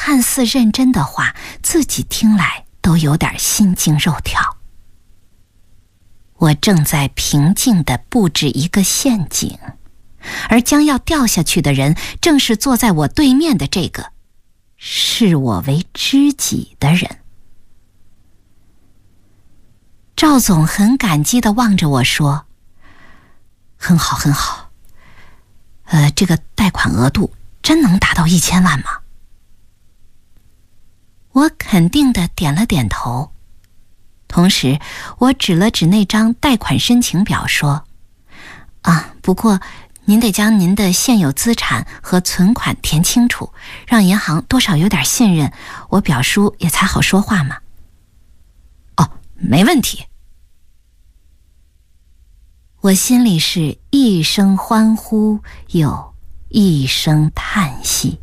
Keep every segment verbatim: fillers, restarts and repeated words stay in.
看似认真的话，自己听来都有点心惊肉跳。我正在平静地布置一个陷阱，而将要掉下去的人正是坐在我对面的这个视我为知己的人。赵总很感激地望着我说：很好很好，呃，这个贷款额度真能达到一千万吗？我肯定地点了点头，同时我指了指那张贷款申请表说：啊，不过您得将您的现有资产和存款填清楚，让银行多少有点信任，我表叔也才好说话嘛。哦，没问题。我心里是一声欢呼又一声叹息。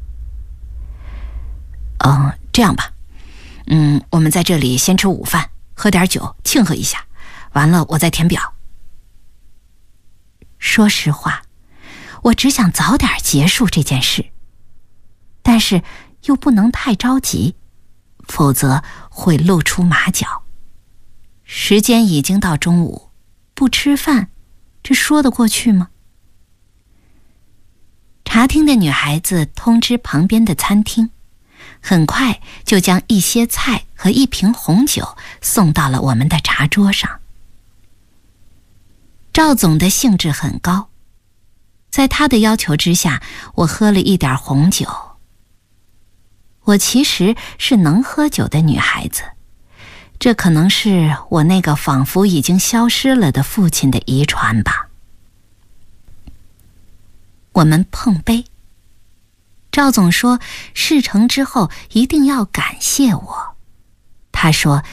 嗯，这样吧，嗯，我们在这里先吃午饭，喝点酒庆贺一下，完了我再填表。说实话，我只想早点结束这件事，但是又不能太着急，否则会露出马脚。时间已经到中午，不吃饭，这说得过去吗？茶厅的女孩子通知旁边的餐厅，很快就将一些菜和一瓶红酒送到了我们的茶桌上。赵总的兴致很高，在他的要求之下，我喝了一点红酒。我其实是能喝酒的女孩子，这可能是我那个仿佛已经消失了的父亲的遗传吧。我们碰杯，赵总说事成之后一定要感谢我。他说